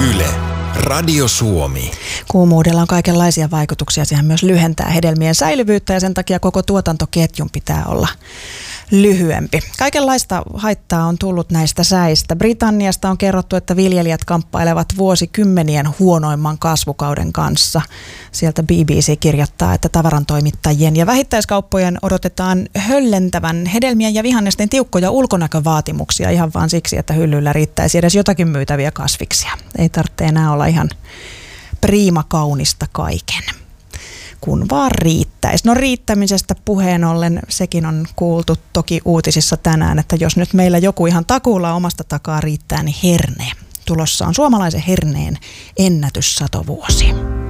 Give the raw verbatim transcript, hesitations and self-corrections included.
Yle, Radio Suomi. Kuumuudella on kaikenlaisia vaikutuksia. Sehän myös lyhentää hedelmien säilyvyyttä ja sen takia koko tuotantoketjun pitää olla lyhyempi. Kaikenlaista haittaa on tullut näistä säistä. Britanniasta on kerrottu, että viljelijät kamppailevat vuosikymmenien huonoimman kasvukauden kanssa. Sieltä B B C kirjoittaa, että tavarantoimittajien ja vähittäiskauppojen odotetaan höllentävän hedelmien ja vihannesten tiukkoja ulkonäkövaatimuksia ihan vaan siksi, että hyllyllä riittäisi edes jotakin myytäviä kasviksia. Ei tarvitse enää olla ihan priima kaunista kaiken, kun vaan riittäisi. No riittämisestä puheen ollen sekin on kuultu toki uutisissa tänään, että jos nyt meillä joku ihan takuulla omasta takaa riittää, niin herne. Tulossa on suomalaisen herneen ennätyssatovuosi.